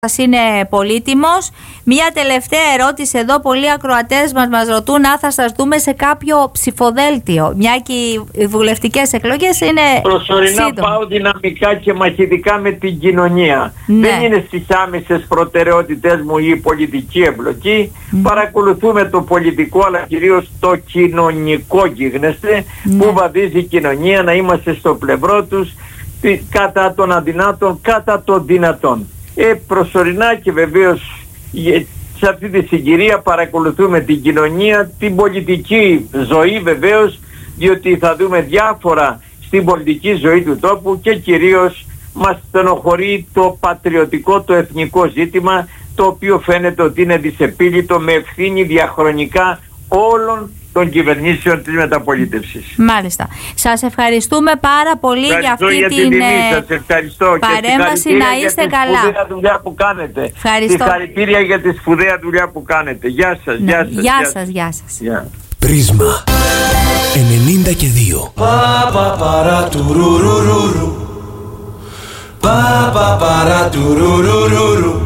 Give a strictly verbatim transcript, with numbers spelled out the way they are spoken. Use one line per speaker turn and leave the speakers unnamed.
σας είναι πολύτιμος. Μια τελευταία ερώτηση εδώ. Πολλοί ακροατές μας μας ρωτούν αν θα σας δούμε σε κάποιο ψηφοδέλτιο, μια και οι βουλευτικές εκλογές είναι
προσωρινά
σύντομα.
Πάω δυναμικά και μαχητικά με την κοινωνία.
Ναι.
Δεν είναι στις άμεσες προτεραιότητες μου η πολιτική εμπλοκή. Mm. Παρακολουθούμε το πολιτικό αλλά κυρίως το κοινωνικό γίγνεσθε, ναι, που βαδίζει η κοινωνία, να είμαστε στο πλευρό τους κατά των αδυνάτων, κατά των δυνατών. Ε, προσωρινά και βεβαίως σε αυτή τη συγκυρία παρακολουθούμε την κοινωνία, την πολιτική ζωή βεβαίως, διότι θα δούμε διάφορα στην πολιτική ζωή του τόπου και κυρίως μας στενοχωρεί το πατριωτικό, το εθνικό ζήτημα, το οποίο φαίνεται ότι είναι δυσεπίλητο με ευθύνη διαχρονικά όλων των κυβερνήσεων της μεταπολίτευσης.
Μάλιστα. Σας ευχαριστούμε πάρα πολύ για αυτή
για
την,
την σας ευχαριστώ
παρέμβαση.
Και
να είστε
για
καλά.
τη σπουδαία δουλειά που κάνετε.
Ευχαριστώ.
Συγχαρητήρια για τη σπουδαία δουλειά που κάνετε. Γεια σας.
Ναι.
Γεια σας.
Γεια σας. Γεια σας.
Γεια.
Πρίσμα ενενήντα και δύο.
Πα πα παρά του ρου ρου ρου ρου. Πα πα παρά του ρου ρου ρου ρου.